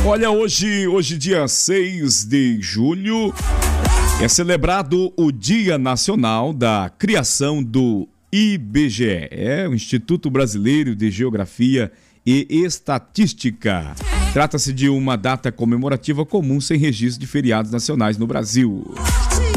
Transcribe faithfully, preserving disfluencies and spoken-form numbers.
Olha, hoje, hoje dia seis de julho, é celebrado o Dia Nacional da Criação do I B G E, é o Instituto Brasileiro de Geografia e Estatística. Trata-se de uma data comemorativa comum sem registro de feriados nacionais no Brasil.